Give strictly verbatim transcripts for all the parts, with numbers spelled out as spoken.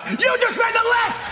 You just made the list!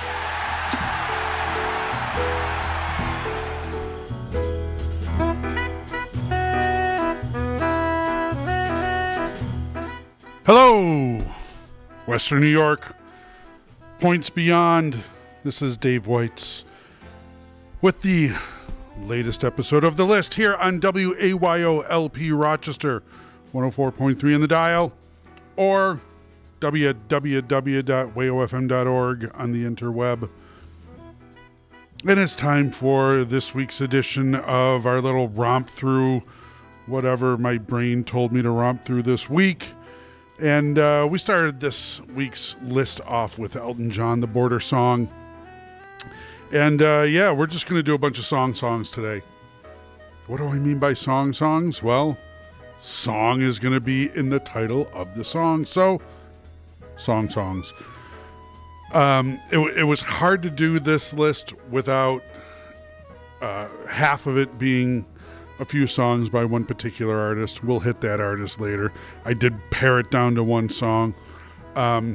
Hello, Western New York, Points Beyond. This is Dave Weitz with the latest episode of The List here on W A Y O L P Rochester, one oh four point three on the dial, or w w w dot w a o f m dot org on the interweb. And it's time for this week's edition of our little romp through whatever my brain told me to romp through this week. And uh, we started this week's list off with Elton John, The Border Song. And uh, yeah, we're just going to do a bunch of song songs today. What do I mean by song songs? Well, song is going to be in the title of the song. So, song songs. Um, it, it was hard to do this list without uh, half of it being a few songs by one particular artist. We'll hit that artist later. I did pare it down to one song. Um,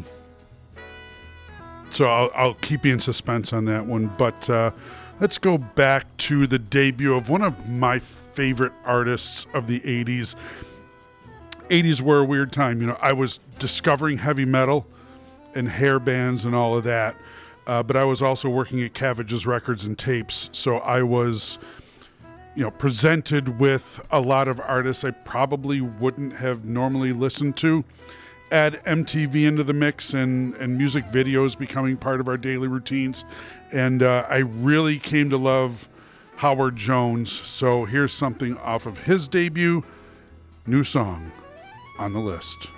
so I'll, I'll keep you in suspense on that one. But uh, let's go back to the debut of one of my favorite artists of the eighties. eighties were a weird time. You know, I was discovering heavy metal and hair bands and all of that. Uh, but I was also working at Cavage's Records and Tapes. So I was, you know, presented with a lot of artists I probably wouldn't have normally listened to. Add M T V into the mix and, and music videos becoming part of our daily routines. And uh, I really came to love Howard Jones. So here's something off of his debut, new song on the list.